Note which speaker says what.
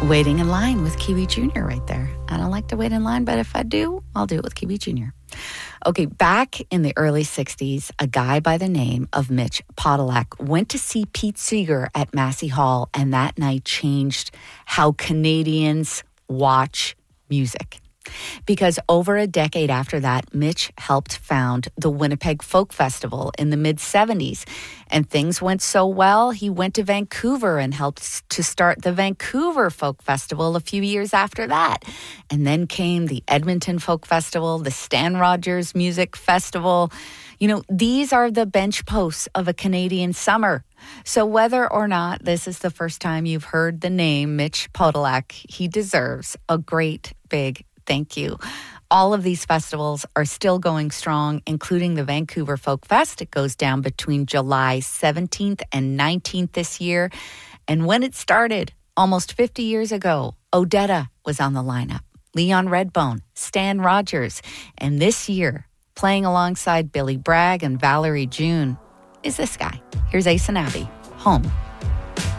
Speaker 1: Waiting in Line with Kiwi Jr. right there. I don't like to wait in line, but if I do, I'll do it with Kiwi Jr. Okay, back in the early 60s, a guy by the name of Mitch Podolak went to see Pete Seeger at Massey Hall, and that night changed how Canadians watch music. Because over a decade after that, Mitch helped found the Winnipeg Folk Festival in the mid-70s. And things went so well, he went to Vancouver and helped to start the Vancouver Folk Festival a few years after that. And then came the Edmonton Folk Festival, the Stan Rogers Music Festival. You know, these are the bench posts of a Canadian summer. So whether or not this is the first time you've heard the name Mitch Podolak, he deserves a great big thank you. All of these festivals are still going strong, including the Vancouver Folk Fest. It goes down between July 17th and 19th this year. And when it started, almost 50 years ago, Odetta was on the lineup, Leon Redbone, Stan Rogers. And this year, playing alongside Billy Bragg and Valerie June, is this guy. Here's Ace and Abby, Home